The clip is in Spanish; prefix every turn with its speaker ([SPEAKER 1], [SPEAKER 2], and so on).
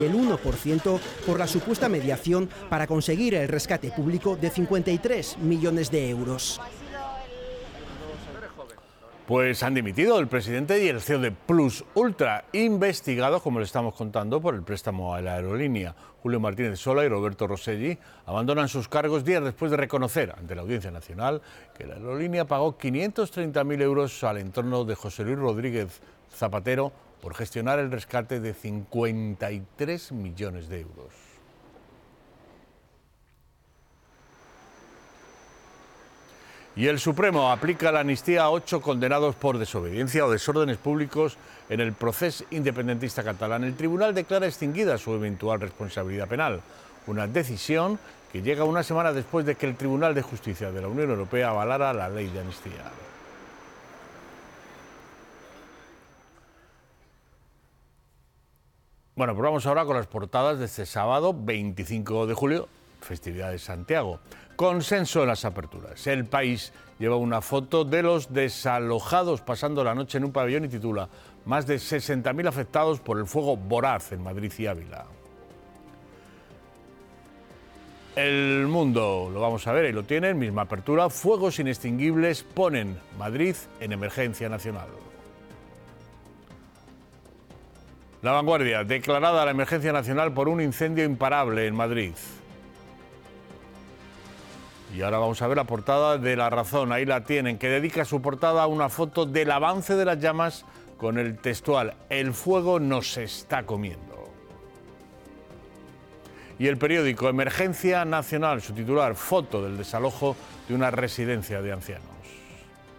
[SPEAKER 1] el 1% por la supuesta mediación para conseguir el rescate público de 53 millones de euros.
[SPEAKER 2] Pues han dimitido el presidente y el CEO de Plus Ultra, investigados, como le estamos contando, por el préstamo a la aerolínea. Julio Martínez Sola y Roberto Rosselli abandonan sus cargos días después de reconocer ante la Audiencia Nacional que la aerolínea pagó 530.000 euros al entorno de José Luis Rodríguez Zapatero por gestionar el rescate de 53 millones de euros. Y el Supremo aplica la amnistía a 8 condenados por desobediencia o desórdenes públicos en el procés independentista catalán. El tribunal declara extinguida su eventual responsabilidad penal, una decisión que llega una semana después de que el Tribunal de Justicia de la Unión Europea avalara la ley de amnistía. Bueno, pues vamos ahora con las portadas de este sábado 25 de julio, festividad de Santiago. Consenso en las aperturas. El País lleva una foto de los desalojados pasando la noche en un pabellón y titula: más de 60.000 afectados por el fuego voraz en Madrid y Ávila. El Mundo, lo vamos a ver, ahí lo tienen, misma apertura. Fuegos inextinguibles ponen Madrid en emergencia nacional. La Vanguardia, declarada la emergencia nacional por un incendio imparable en Madrid. Y ahora vamos a ver la portada de La Razón, ahí la tienen, que dedica su portada a una foto del avance de las llamas con el textual: el fuego nos está comiendo. Y el periódico, Emergencia Nacional, su titular: foto del desalojo de una residencia de ancianos.